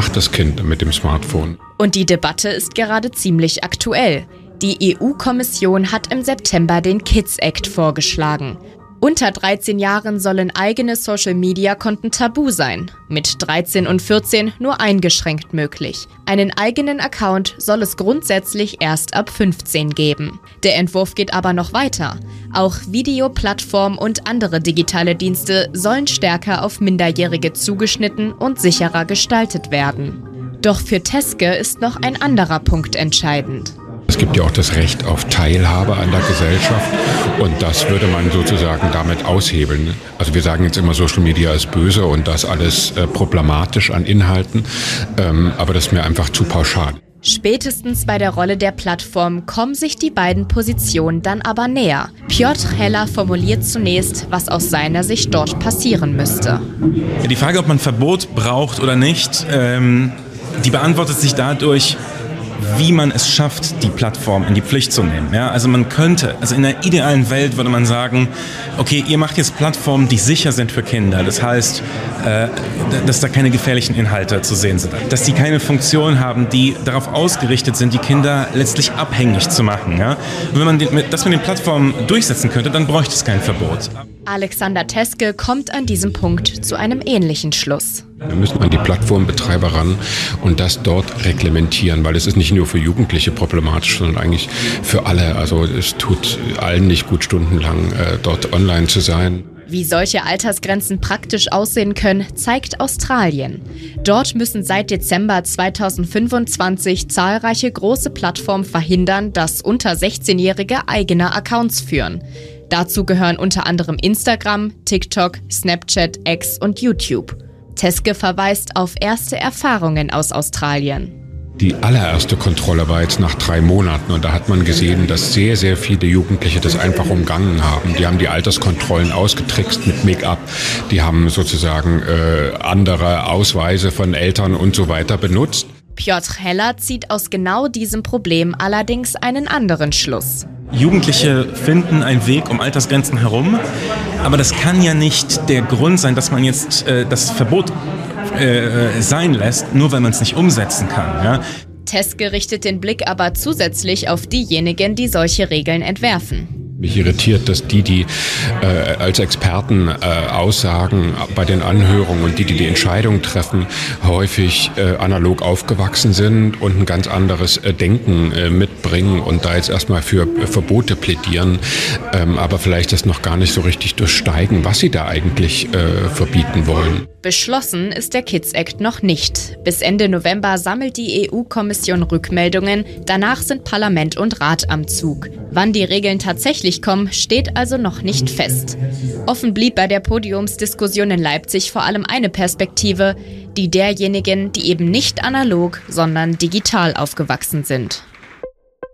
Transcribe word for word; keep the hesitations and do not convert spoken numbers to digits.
macht das Kind mit dem Smartphone? Und die Debatte ist gerade ziemlich aktuell. Die E U-Kommission hat im September den Kids Act vorgeschlagen. Unter dreizehn Jahren sollen eigene Social-Media-Konten tabu sein. Mit dreizehn und vierzehn nur eingeschränkt möglich. Einen eigenen Account soll es grundsätzlich erst ab fünfzehn geben. Der Entwurf geht aber noch weiter. Auch Videoplattformen und andere digitale Dienste sollen stärker auf Minderjährige zugeschnitten und sicherer gestaltet werden. Doch für Teske ist noch ein anderer Punkt entscheidend. Es gibt ja auch das Recht auf Teilhabe an der Gesellschaft und das würde man sozusagen damit aushebeln. Also wir sagen jetzt immer, Social Media ist böse und das alles äh, problematisch an Inhalten, ähm, aber das ist mir einfach zu pauschal. Spätestens bei der Rolle der Plattform kommen sich die beiden Positionen dann aber näher. Piotr Heller formuliert zunächst, was aus seiner Sicht dort passieren müsste. Die Frage, ob man Verbot braucht oder nicht, ähm, die beantwortet sich dadurch, wie man es schafft, die Plattform in die Pflicht zu nehmen. Ja, also man könnte, also in der idealen Welt würde man sagen, okay, ihr macht jetzt Plattformen, die sicher sind für Kinder. Das heißt, äh, dass da keine gefährlichen Inhalte zu sehen sind. Dass die keine Funktion haben, die darauf ausgerichtet sind, die Kinder letztlich abhängig zu machen. Ja? Und wenn man den, das mit den Plattformen durchsetzen könnte, dann bräuchte es kein Verbot. Alexander Teske kommt an diesem Punkt zu einem ähnlichen Schluss. Wir müssen an die Plattformbetreiber ran und das dort reglementieren, weil es ist nicht nur für Jugendliche problematisch, sondern eigentlich für alle. Also es tut allen nicht gut, stundenlang äh, dort online zu sein. Wie solche Altersgrenzen praktisch aussehen können, zeigt Australien. Dort müssen seit Dezember zweitausendfünfundzwanzig zahlreiche große Plattformen verhindern, dass unter sechzehnjährige eigene Accounts führen. Dazu gehören unter anderem Instagram, TikTok, Snapchat, X und YouTube. Teske verweist auf erste Erfahrungen aus Australien. Die allererste Kontrolle war jetzt nach drei Monaten und da hat man gesehen, dass sehr, sehr viele Jugendliche das einfach umgangen haben. Die haben die Alterskontrollen ausgetrickst mit Make-up, die haben sozusagen äh, andere Ausweise von Eltern und so weiter benutzt. Piotr Heller zieht aus genau diesem Problem allerdings einen anderen Schluss. Jugendliche finden einen Weg um Altersgrenzen herum, aber das kann ja nicht der Grund sein, dass man jetzt äh, das Verbot äh, sein lässt, nur weil man es nicht umsetzen kann. Ja? Teske richtet den Blick aber zusätzlich auf diejenigen, die solche Regeln entwerfen. Mich irritiert, dass die, die äh, als Experten äh, aussagen bei den Anhörungen und die, die die Entscheidung treffen, häufig äh, analog aufgewachsen sind und ein ganz anderes äh, Denken äh, mitbringen und da jetzt erstmal für äh, Verbote plädieren, ähm, aber vielleicht das noch gar nicht so richtig durchsteigen, was sie da eigentlich äh, verbieten wollen. Beschlossen ist der Kids Act noch nicht. Bis Ende November sammelt die E U-Kommission Rückmeldungen, danach sind Parlament und Rat am Zug. Wann die Regeln tatsächlich kommen, steht also noch nicht fest. Offen blieb bei der Podiumsdiskussion in Leipzig vor allem eine Perspektive, die derjenigen, die eben nicht analog, sondern digital aufgewachsen sind.